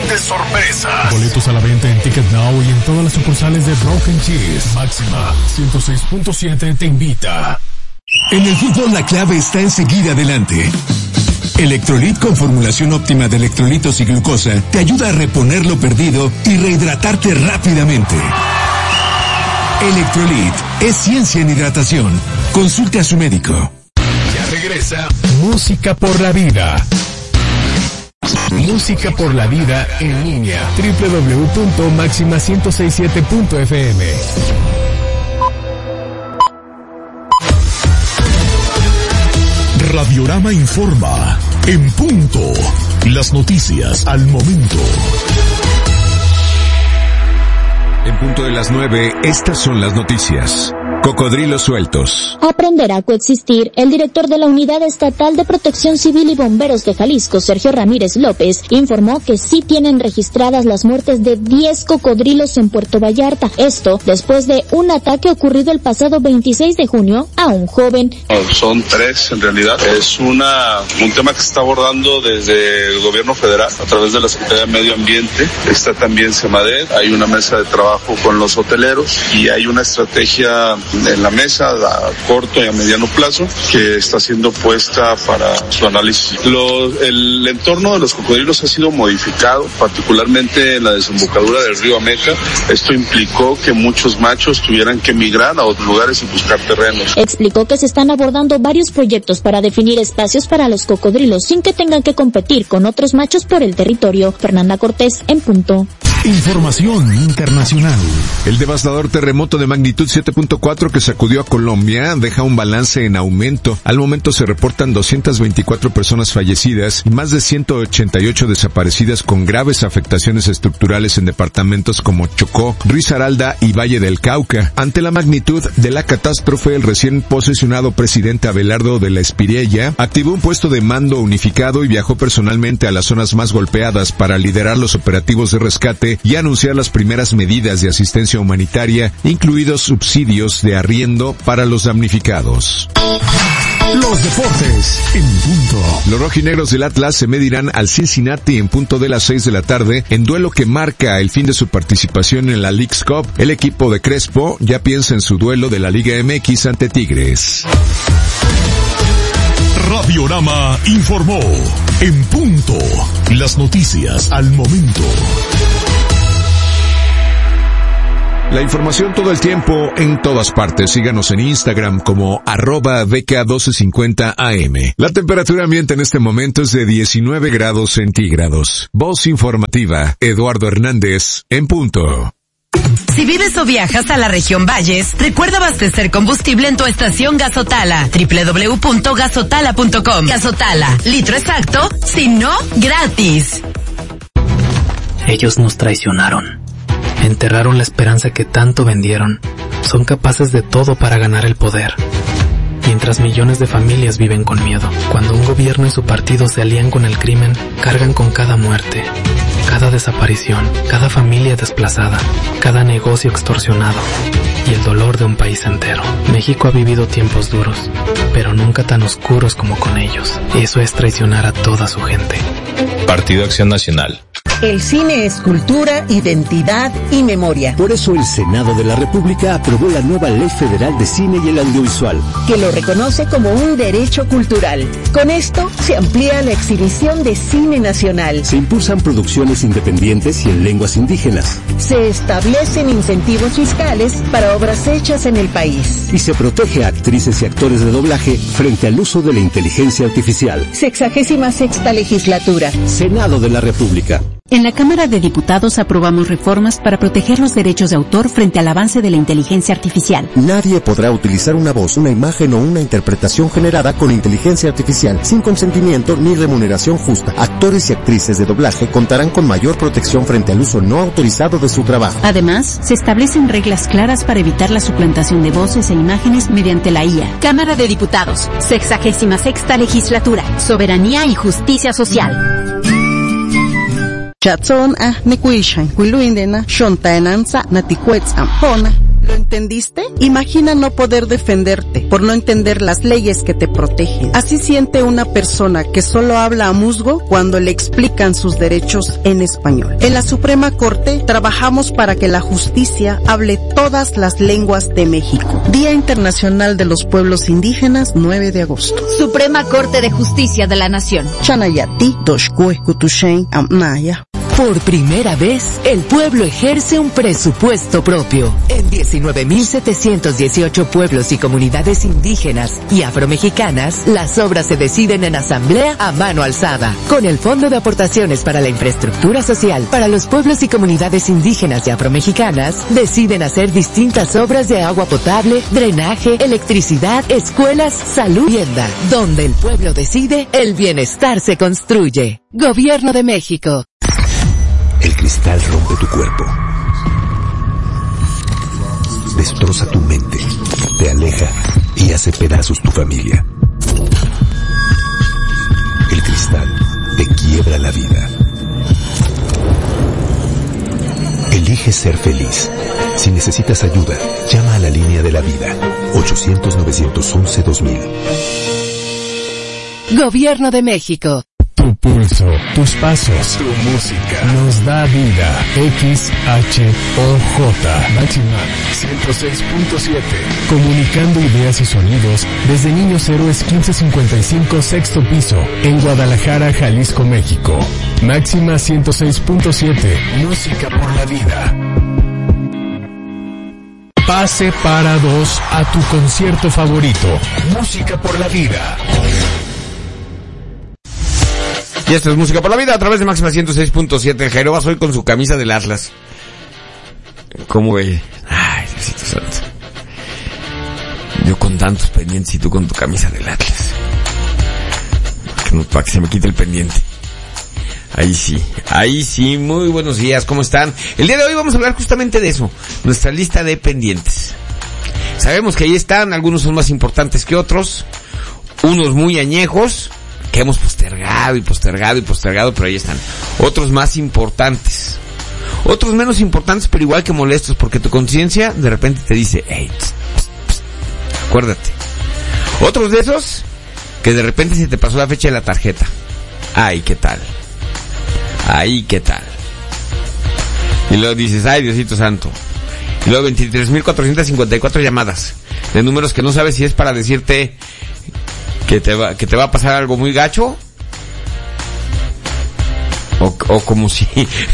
de sorpresa. Boletos a la venta en Ticket Now y en todas las sucursales de Broken Cheese. Máxima 106.7 te invita. En el fútbol la clave está en seguir adelante. Electrolit con formulación óptima de electrolitos y glucosa te ayuda a reponer lo perdido y rehidratarte rápidamente. Electrolit es ciencia en hidratación. Consulte a su médico. Ya regresa Música por la Vida. Música por la Vida en línea. www.maxima1067.fm. Radiorama informa. En punto. Las noticias al momento. En punto de las 9, estas son las noticias. Cocodrilos sueltos. Aprender a coexistir. El director de la Unidad Estatal de Protección Civil y Bomberos de Jalisco, Sergio Ramírez López, informó que sí tienen registradas las muertes de 10 cocodrilos en Puerto Vallarta. Esto después de un ataque ocurrido el pasado 26 de junio a un joven. Son 3 en realidad. Es un tema que se está abordando desde el gobierno federal a través de la Secretaría de Medio Ambiente. Está también Semadet. Hay una mesa de trabajo con los hoteleros y hay una estrategia en la mesa a corto y a mediano plazo que está siendo puesta para su análisis. El entorno de los cocodrilos ha sido modificado, particularmente en la desembocadura del río Ameca. Esto implicó que muchos machos tuvieran que migrar a otros lugares y buscar terrenos. Explicó que se están abordando varios proyectos para definir espacios para los cocodrilos sin que tengan que competir con otros machos por el territorio. Fernanda Cortés, en punto. Información internacional. El devastador terremoto de magnitud 7.4 que sacudió a Colombia deja un balance en aumento. Al momento se reportan 224 personas fallecidas y más de 188 desaparecidas con graves afectaciones estructurales en departamentos como Chocó, Risaralda y Valle del Cauca. Ante la magnitud de la catástrofe, el recién posesionado presidente Abelardo de la Espriella activó un puesto de mando unificado y viajó personalmente a las zonas más golpeadas para liderar los operativos de rescate y anunciar las primeras medidas de asistencia humanitaria, incluidos subsidios de arriendo para los damnificados. Los deportes en punto. Los rojinegros del Atlas se medirán al Cincinnati en punto de las 6 de la tarde en duelo que marca el fin de su participación en la Leagues Cup. El equipo de Crespo ya piensa en su duelo de la Liga MX ante Tigres. Radiorama informó. En punto. Las noticias al momento. La información todo el tiempo, en todas partes. Síganos en Instagram como @VK1250AM. La temperatura ambiente en este momento es de 19 grados centígrados. Voz informativa, Eduardo Hernández, en punto. Si vives o viajas a la región Valles, recuerda abastecer combustible en tu estación Gasotala. www.gasotala.com. Gasotala, litro exacto, si no, gratis. Ellos nos traicionaron. Enterraron la esperanza que tanto vendieron. Son capaces de todo para ganar el poder. Mientras millones de familias viven con miedo. Cuando un gobierno y su partido se alían con el crimen, cargan con cada muerte, cada desaparición, cada familia desplazada, cada negocio extorsionado y el dolor de un país entero. México ha vivido tiempos duros, pero nunca tan oscuros como con ellos. Eso es traicionar a toda su gente. Partido Acción Nacional. El cine es cultura, identidad y memoria. Por eso el Senado de la República aprobó la nueva Ley Federal de Cine y el Audiovisual, que lo reconoce como un derecho cultural. Con esto se amplía la exhibición de cine nacional. Se impulsan producciones independientes y en lenguas indígenas. Se establecen incentivos fiscales para obras hechas en el país. Y se protege a actrices y actores de doblaje frente al uso de la inteligencia artificial. 66ª Legislatura. Senado de la República. En la Cámara de Diputados aprobamos reformas para proteger los derechos de autor frente al avance de la inteligencia artificial. Nadie podrá utilizar una voz, una imagen o una interpretación generada con inteligencia artificial sin consentimiento ni remuneración justa. Actores y actrices de doblaje contarán con mayor protección frente al uso no autorizado de su trabajo. Además, se establecen reglas claras para evitar la suplantación de voces e imágenes mediante la IA. Cámara de Diputados, 66ª Legislatura, Soberanía y Justicia Social. Chatson nikuishan, kuiluindena, shontaenanza, naticuetz ampona. ¿Lo entendiste? Imagina no poder defenderte por no entender las leyes que te protegen. Así siente una persona que solo habla a musgo cuando le explican sus derechos en español. En la Suprema Corte trabajamos para que la justicia hable todas las lenguas de México. Día Internacional de los Pueblos Indígenas, 9 de agosto. Suprema Corte de Justicia de la Nación. Chanayati, Doshkue, Kutushen, Amnaya. Por primera vez, el pueblo ejerce un presupuesto propio. En 19.718 pueblos y comunidades indígenas y afromexicanas, las obras se deciden en asamblea a mano alzada. Con el Fondo de Aportaciones para la Infraestructura Social para los pueblos y comunidades indígenas y afromexicanas, deciden hacer distintas obras de agua potable, drenaje, electricidad, escuelas, salud y vivienda. Donde el pueblo decide, el bienestar se construye. Gobierno de México. El cristal rompe tu cuerpo, destroza tu mente, te aleja y hace pedazos tu familia. El cristal te quiebra la vida. Elige ser feliz. Si necesitas ayuda, llama a la línea de la vida, 800-911-2000. Gobierno de México. Tu pulso, tus pasos, tu música nos da vida. XHOJ Máxima 106.7. Comunicando ideas y sonidos desde Niños Héroes 1555 sexto piso en Guadalajara, Jalisco, México. Máxima 106.7. Música por la vida. Pase para dos a tu concierto favorito. Música por la vida. Y esto es Música por la Vida a través de Máxima 106.7. Jairo Vas hoy con su camisa del Atlas. ¿Cómo ve? Ay, Diosito santo. Yo con tantos pendientes y tú con tu camisa del Atlas. Para que se me quite el pendiente. Ahí sí, muy buenos días, ¿cómo están? El día de hoy vamos a hablar justamente de eso, nuestra lista de pendientes. Sabemos que ahí están, algunos son más importantes que otros, unos muy añejos, que hemos postergado, pero ahí están. Otros más importantes. Otros menos importantes, pero igual que molestos, porque tu conciencia de repente te dice, hey, acuérdate. Otros de esos, que de repente se te pasó la fecha de la tarjeta. Ay, ¿qué tal? Y luego dices, ay, Diosito santo. Y luego 23.454 llamadas de números que no sabes si es para decirte que te va a pasar algo muy gacho o como si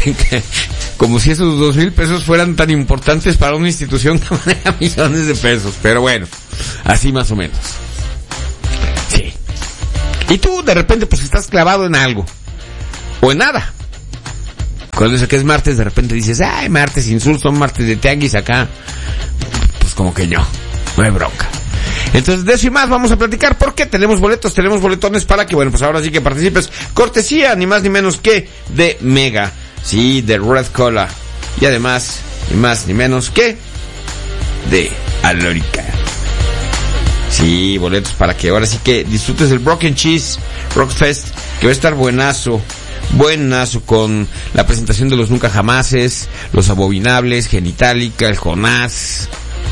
esos 2,000 pesos fueran tan importantes para una institución que maneja millones de pesos. Pero bueno, así más o menos. Sí. Y tú de repente pues estás clavado en algo o en nada. Cuando dice que es martes, de repente dices, ay, martes insulto, martes de tianguis acá. Pues como que no hay bronca. Entonces de eso y más vamos a platicar porque tenemos boletones para que, bueno, pues ahora sí que participes. Cortesía, ni más ni menos que de Mega, sí, de Red Cola. Y además, ni más ni menos que de Alórica. Sí, boletos para que ahora sí que disfrutes del Broken Cheese Rock Fest, que va a estar buenazo con la presentación de los Nunca Jamases, los Abominables, Genitalica, el Jonás.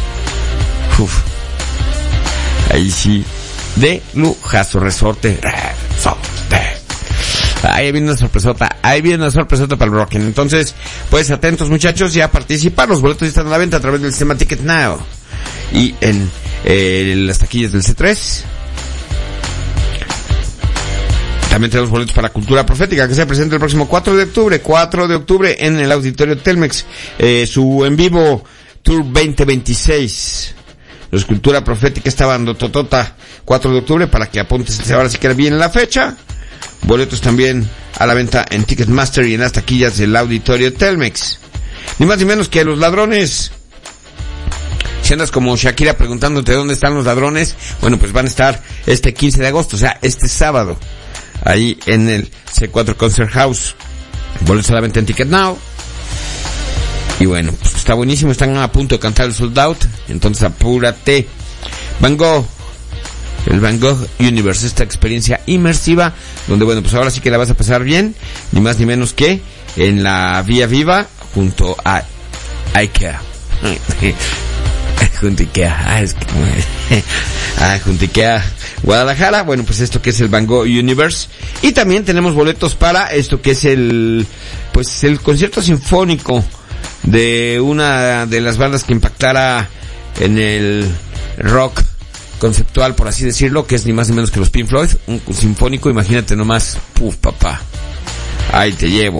Ahí sí, de lujazo, resorte. Ahí viene una sorpresota para el Broken. Entonces, pues atentos muchachos y a participar. Los boletos están a la venta a través del sistema Ticket Now y en las taquillas del C3. También tenemos boletos para Cultura Profética, que se presenta el próximo 4 de octubre en el Auditorio Telmex, su en vivo Tour 2026. La Cultura Profética está dando totota 4 de octubre para que apuntes ahora si quieres bien la fecha. Boletos también a la venta en Ticketmaster y en las taquillas del Auditorio Telmex. Ni más ni menos que Los Ladrones. Si andas como Shakira preguntándote dónde están los ladrones, bueno, pues van a estar este 15 de agosto, o sea, este sábado, ahí en el C4 Concert House. Boletos a la venta en Ticket Now. Y bueno, pues está buenísimo, están a punto de cantar el Sold Out, entonces apúrate. El Van Gogh Universe, esta experiencia inmersiva, donde bueno, pues ahora sí que la vas a pasar bien, ni más ni menos que en la Vía Viva, junto a IKEA. junto Ikea. Es que junto Ikea Guadalajara. Bueno, pues esto que es el Van Gogh Universe. Y también tenemos boletos para esto que es el concierto sinfónico de una de las bandas que impactara en el rock conceptual, por así decirlo, que es ni más ni menos que los Pink Floyd, un sinfónico, imagínate nomás, papá, ahí te llevo.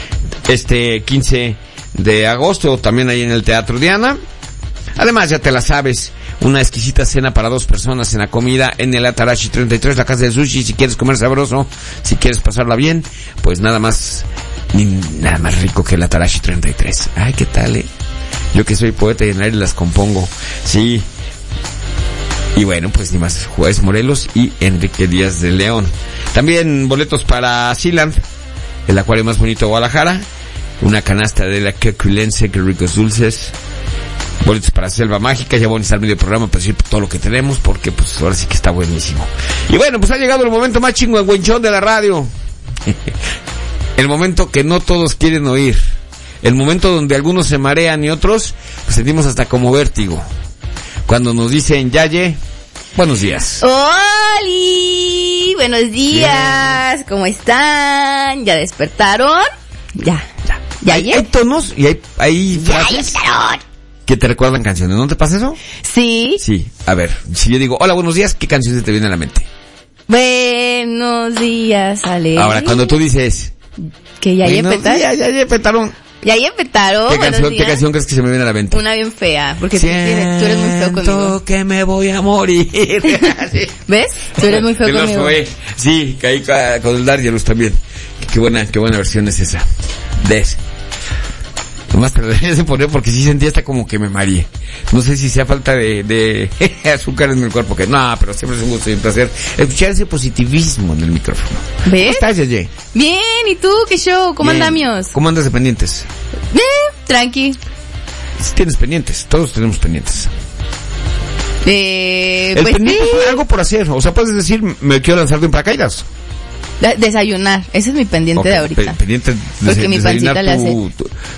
15 de agosto, también ahí en el Teatro Diana. Además, ya te la sabes, una exquisita cena para 2 personas en la comida en el Atarashi 33, la casa de sushi. Si quieres comer sabroso, si quieres pasarla bien, pues nada más rico que el Atarashi 33. Ay, ¿qué tal, Yo que soy poeta y en el aire las compongo. Sí. Y bueno, pues ni más, Juárez Morelos y Enrique Díaz de León. También boletos para Sealand, el acuario más bonito de Guadalajara. Una canasta de la Queculense, que ricos dulces. Boletos para Selva Mágica. Ya voy a estar medio programa para decir todo lo que tenemos, porque pues ahora sí que está buenísimo. Y bueno, pues ha llegado el momento más chingüengüenchón de la radio. El momento que no todos quieren oír. El momento donde algunos se marean y otros pues sentimos hasta como vértigo. Cuando nos dicen, Yaye, buenos días. ¡Holi! Buenos días. ¿Cómo están? ¿Ya despertaron? Ya. Hay tonos y hay frases que te recuerdan canciones. ¿No te pasa eso? Sí. Sí. A ver, si yo digo, hola, buenos días, ¿qué canciones te vienen a la mente? Buenos días, Ale. Ahora, cuando tú dices... Que ya empetaron. Ya empetaron. Ya empetaron. ¿Qué canción crees que se me viene a la mente? Una bien fea, porque tú eres muy feo conmigo. Siento que me voy a morir. Sí. ¿Ves? Tú eres muy feo conmigo. Sí, caí con el Dargelus también. Qué buena versión es esa. Nomás te lo deberías de poner porque sí sentí hasta como que me mareé. No sé si sea falta de azúcar en el cuerpo, que no, pero siempre es un gusto y un placer escuchar ese positivismo en el micrófono. ¿Ves? ¿Cómo estás, Yeye? Bien, ¿y tú? ¿Qué show? ¿Cómo andamos? ¿Cómo andas de pendientes? Tranqui. Si tienes pendientes, todos tenemos pendientes. El pues pendiente es algo por hacer, o sea, puedes decir, me quiero lanzar de un paracaídas. Desayunar, ese es mi pendiente de ahorita. Pendiente porque mi pancita le hace.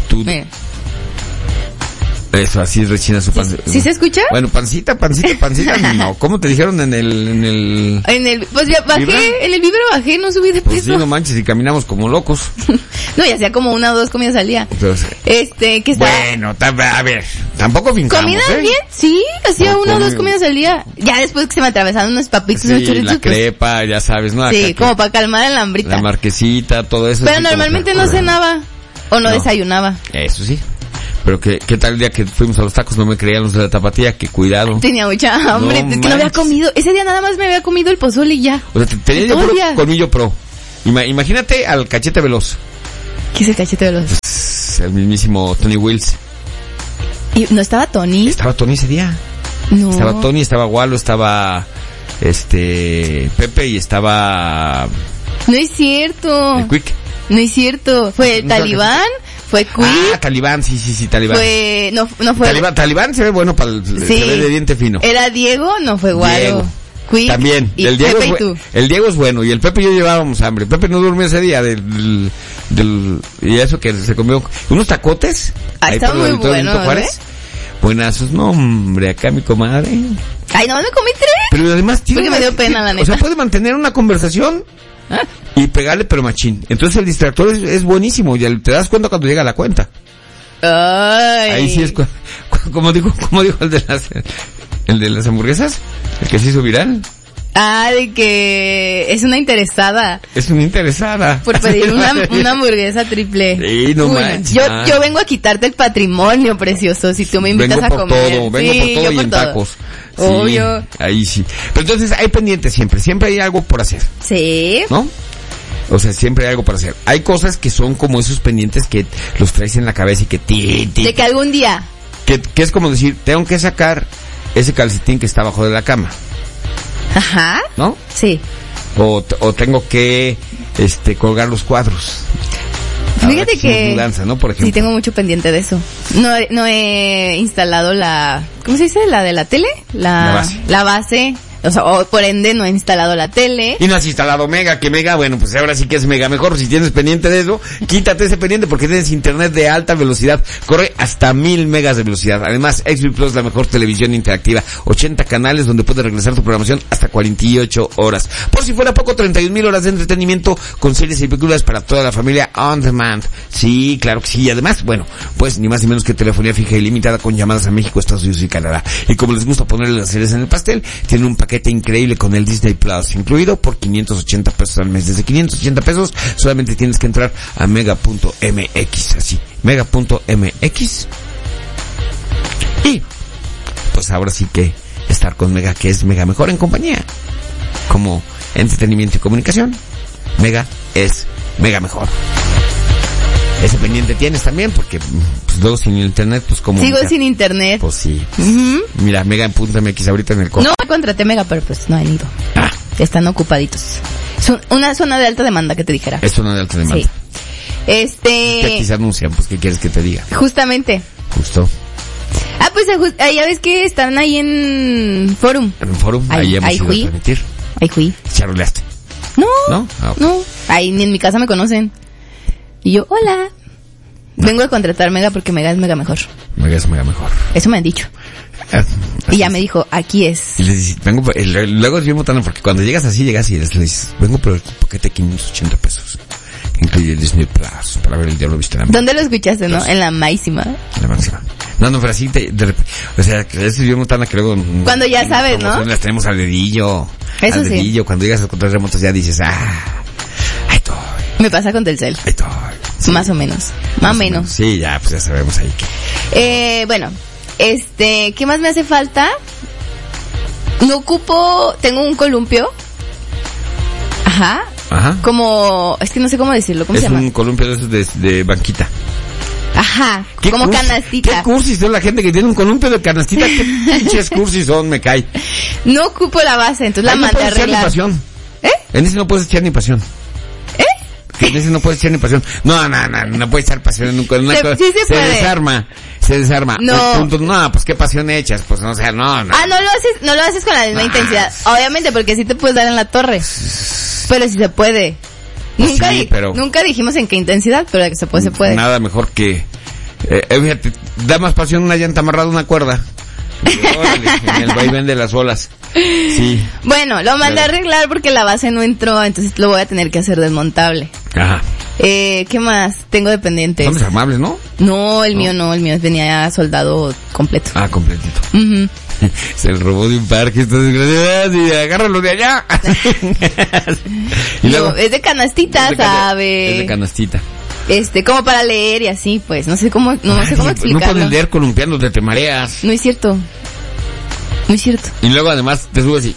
Eso, así rechina su pancita. ¿Sí se escucha? Bueno, pancita, no. ¿Cómo te dijeron en el? Pues ya bajé, ¿Vibra? En el vibro bajé, no subí de peso. Pues sí, no manches, y caminamos como locos. No, y hacía como 1 o 2 comidas al día. Entonces, ¿qué está? Bueno, a ver, tampoco fincamos, ¿Comidas bien? Sí, hacía 1 o 2 comidas al día. Ya después que se me atravesaron unos papitos, unos choritos. La crepa, ya sabes, ¿no? Sí, como para calmar el hambrita. La marquesita, todo eso. Pero normalmente no cenaba, o no desayunaba. Eso sí. Pero ¿qué tal el día que fuimos a los tacos? No me creían los de la Tapatía, que cuidado. Tenía mucha hambre, es que no había comido. Ese día nada más me había comido el pozole y ya. O sea, tenía yo colmillo pro. Imagínate al Cachete Veloz. ¿Qué es el Cachete Veloz? Pues, el mismísimo Tony Wills. ¿Y no estaba Tony? Estaba Tony ese día. No. Estaba Tony, estaba Walo, estaba Pepe y estaba... No es cierto. El Quick. No es cierto. Fue el Talibán. Fue Quick. Talibán, sí, Talibán. No fue. Talibán se ve bueno para se ve de diente fino. Era Diego, no fue Guaro. Quick. También. Y el Diego Pepe y tú. El Diego es bueno y el Pepe y yo llevábamos hambre. Pepe no durmió ese día y eso que se comió unos tacotes. Está muy bueno, Buenazos, no hombre, acá mi comadre. Ay, no, me comí 3. Pero además tiene porque me dio pena, la neta. O sea, puede mantener una conversación y pegarle pero machín. Entonces el distractor es buenísimo y te das cuenta cuando llega la cuenta. Ay. Ahí sí es como dijo el de las hamburguesas, el que se hizo viral. De que es una interesada. Es una interesada. Por pedir una hamburguesa triple. Sí, no manches. Yo vengo a quitarte el patrimonio, precioso, si tú me invitas a comer. Vengo por todo y en tacos. Sí, obvio. Ahí sí. Pero entonces hay pendientes siempre hay algo por hacer. Sí. ¿No? O sea, siempre hay algo para hacer. Hay cosas que son como esos pendientes que los traes en la cabeza y que de que algún día. Que es como decir, tengo que sacar ese calcetín que está abajo de la cama. Ajá. ¿No? Sí. O tengo que colgar los cuadros. Fíjate que mudanza, ¿no? Por ejemplo. Sí, tengo mucho pendiente de eso. No he instalado ¿cómo se dice? La de la tele, la base. O sea, o por ende no he instalado la tele. Y no has instalado Mega, que Mega, bueno, pues ahora sí que es Mega mejor. Si tienes pendiente de eso, quítate ese pendiente porque tienes internet de alta velocidad. Corre hasta 1000 megas de velocidad. Además, XB Plus, la mejor televisión interactiva. 80 canales donde puedes regresar tu programación hasta 48 horas. Por si fuera poco, 31,000 horas de entretenimiento con series y películas para toda la familia on demand. Sí, claro que sí. Y además, bueno, pues ni más ni menos que telefonía fija ilimitada con llamadas a México, Estados Unidos y Canadá. Y como les gusta ponerle las series en el pastel, tienen un paquete increíble con el Disney Plus incluido por 580 pesos al mes. Desde 580 pesos solamente tienes que entrar a mega.mx, así, mega.mx. Y pues ahora sí que estar con Mega, que es Mega mejor en compañía. Como entretenimiento y comunicación, Mega es Mega mejor. Ese pendiente tienes también, porque pues, luego sin internet, pues como... Sigo sin internet. Pues sí. Mira, Mega.mx ahorita en el No, contraté Mega, pero pues no han ido. Están ocupaditos. Una zona de alta demanda, que te dijera. Es zona de alta demanda. Sí. Que aquí se anuncian, pues ¿qué quieres que te diga? Justamente. Justo. Pues ya ves que están ahí en Forum. En Forum, ahí hemos ido a transmitir. Ahí fui. ¿Charoleaste? No. No. Ahí ni en mi casa me conocen. Y yo, hola. Vengo a contratar Mega porque Mega es Mega mejor. Mega es Mega mejor. Eso me han dicho. Y ya me dijo, aquí es. Y le dices, luego es bien botano porque cuando llegas así, llegas y le dices, vengo por el paquete de 580 pesos. Incluye el Disney Plus para ver El Diablo Viste en la Mañana. ¿Dónde lo escuchaste, no? En la máxima. En la máxima. No, pero así o sea, que es bien botana que luego... Cuando ya sabes, ¿no? Las tenemos al dedillo. Eso al dedillo. Cuando llegas a los controles remotos ya dices, ahí estoy. Me pasa con Telcel. Ahí estoy. Sí. Más o menos. Más o menos. Sí, ya, pues ya sabemos ahí que... bueno, ¿qué más me hace falta? Tengo un columpio. Ajá. Como, es que no sé cómo decirlo, ¿cómo se llama? Es un columpio de banquita. Ajá, como canastita. ¿Qué cursis son la gente que tiene un columpio de canastita? ¿Qué pinches cursis son? Me cae. No ocupo la base, entonces la mandé a arreglar. No puedes echar ni pasión. En ese no puedes echar ni pasión. En ese no puedes echar ni pasión. No puedes echar pasión en un columpio. Sí se puede. Se desarma. No. Pues qué pasión echas, pues no, o sea, no. No lo haces con la misma intensidad. Obviamente, porque sí te puedes dar en la torre. Pero sí se puede. Nunca dijimos en qué intensidad, pero que se puede. Nada mejor que, fíjate, da más pasión una llanta amarrada a una cuerda. Órale, en el vaivén de las olas. Sí. Bueno, lo mandé a arreglar porque la base no entró, entonces lo voy a tener que hacer desmontable. Ajá. ¿Qué más? Tengo dependientes. Son desarmables, ¿no? No, el mío venía ya soldado completo. Completito. Se el robó de un parque, esto es y agárralo de allá. Y luego, es de canastita, ¿sabes? Es de canastita. Como para leer y así, pues, no sé cómo explicarlo. No puedes leer columpiándote, te mareas. No es cierto. Y luego además te subes y...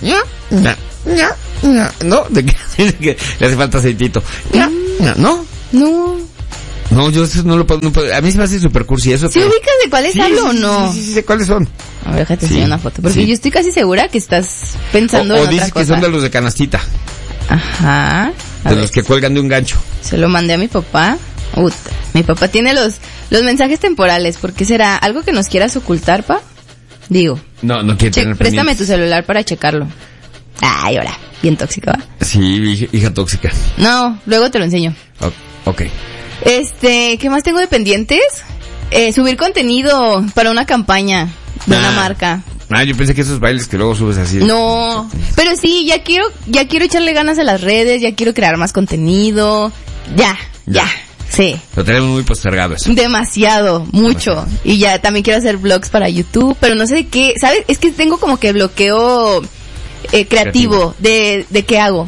¿no? ¿De qué? Le hace falta aceitito. ¿No? No, yo eso no lo puedo, a mí se me hace super cursi eso. ¿Sí ubicas de cuáles hablo o no? Sí, sé cuáles son. A ver, déjate enseñar una foto, porque yo estoy casi segura que estás pensando en otra cosa. O dices que son de los de canastita. Ajá. De los que cuelgan de un gancho. Se lo mandé a mi papá. Mi papá tiene los mensajes temporales. ¿Por qué será? ¿Algo que nos quieras ocultar, pa? Digo. No quiere tener préstame tu celular para checarlo. Ay, ahora. Bien tóxica, ¿va? Sí, hija tóxica. No, luego te lo enseño. Ok. ¿Qué más tengo de pendientes? Subir contenido para una campaña de una marca. Yo pensé que esos bailes que luego subes así. No, pero sí, ya quiero echarle ganas a las redes, ya quiero crear más contenido. Ya. Sí. Lo tenemos muy postergado eso. Mucho. Y ya también quiero hacer vlogs para YouTube, pero no sé de qué, ¿sabes? Es que tengo como que bloqueo creativo de qué hago.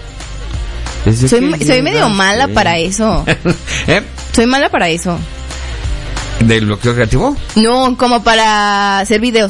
Soy medio mala para eso. Soy mala para eso. ¿Del bloqueo creativo? No, como para hacer videos.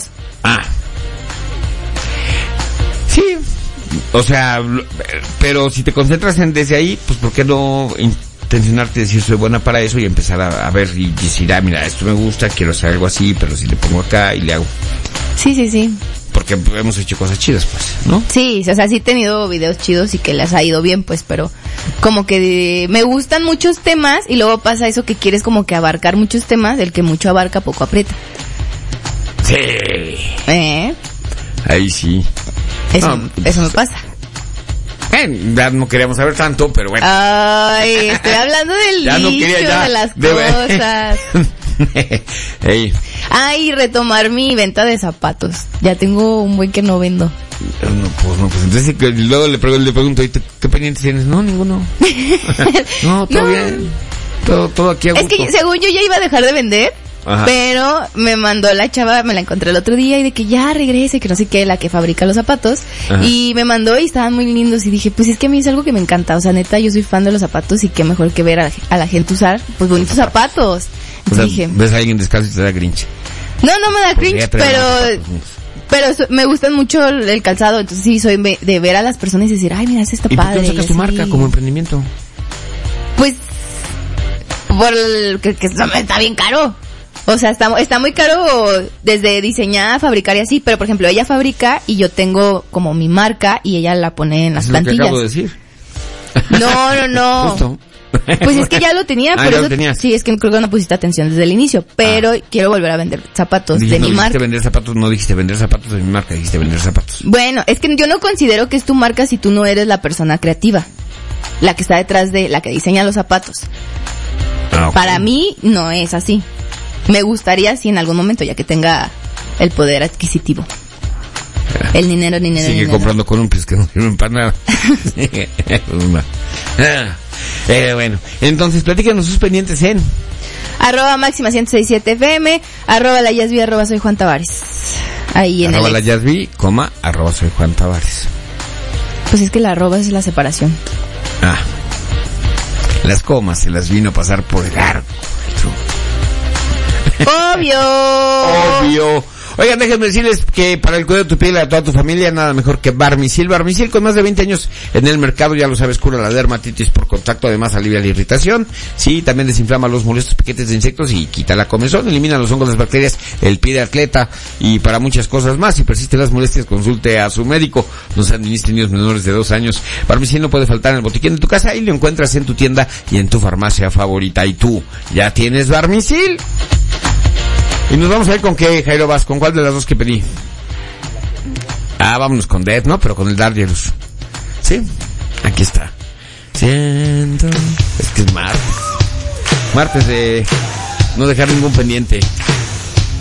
Sí. O sea, pero si te concentras desde ahí, pues ¿por qué no intencionarte decir soy buena para eso y empezar a ver y decir, mira, esto me gusta, quiero hacer algo así, pero si le pongo acá y le hago. Sí. Porque hemos hecho cosas chidas, pues, ¿no? Sí, o sea, sí he tenido videos chidos y que les ha ido bien, pues, pero como que me gustan muchos temas y luego pasa eso que quieres como que abarcar muchos temas, el que mucho abarca poco aprieta. Sí. Ahí sí. Eso me pasa. Ya no queríamos saber tanto, pero bueno. Ay, estoy hablando del nicho, de las cosas. Hey. Ay, retomar mi venta de zapatos. Ya tengo un buen que no vendo. Pues entonces luego le pregunto, ¿qué pendientes tienes? No, ninguno. No, todo bien. Todo aquí a gusto. Es que según yo ya iba a dejar de vender. Ajá. Pero me mandó la chava, me la encontré el otro día y de que ya regrese, que no sé qué, la que fabrica los zapatos. Ajá. Y me mandó y estaban muy lindos y dije, pues es que a mí es algo que me encanta. O sea, neta, yo soy fan de los zapatos y qué mejor que ver a la gente usar, pues bonitos zapatos. O sea, dije, ves a alguien descalzo y te da cringe. No me da cringe, pero me gustan mucho el calzado, entonces sí soy de ver a las personas y decir, ay, mira, ese está padre. ¿Y por qué no sacas tu marca como emprendimiento? Pues, que está bien caro. O sea, está muy caro desde diseñar, fabricar y así, pero por ejemplo, ella fabrica y yo tengo como mi marca y ella la pone en las plantillas. ¿Es lo que acabo de decir? No. Justo. Pues es que ya lo tenía, por ya eso lo tenías. Sí, es que creo que no pusiste atención desde el inicio, pero quiero volver a vender zapatos de mi marca. No dijiste vender zapatos de mi marca, dijiste vender zapatos. Bueno, es que yo no considero que es tu marca si tú no eres la persona creativa, la que está detrás de, la que diseña los zapatos. Okay. Para mí no es así. Me gustaría si en algún momento, ya que tenga el poder adquisitivo. El dinero. Sigue comprando columpios que no sirven para nada. Bueno, entonces platícanos sus pendientes en @máxima 1067 FM, @la Yasby, @soy Juan Tavares. Ahí en la Yasby, @soy Juan Tavares. Pues es que la arroba es la separación. Las comas se las vino a pasar por el arco. Obvio. Oigan, déjenme decirles que para el cuidado de tu piel y de toda tu familia, nada mejor que Barmisil. Barmisil, con más de 20 años en el mercado, ya lo sabes, cura la dermatitis por contacto, además alivia la irritación. Sí, también desinflama los molestos piquetes de insectos y quita la comezón, elimina los hongos, las bacterias, el pie de atleta y para muchas cosas más. Si persisten las molestias, consulte a su médico. No se administre niños menores de 2 años. Barmisil no puede faltar en el botiquín de tu casa y lo encuentras en tu tienda y en tu farmacia favorita. ¿Y tú ya tienes Barmisil? Y nos vamos a ir con qué, Jairo Vaz, ¿con cuál de las dos que pedí? Vámonos con Death, ¿no? Pero con el Dangerous. ¿Sí? Aquí está. Siento... Es que es martes. Martes de no dejar ningún pendiente.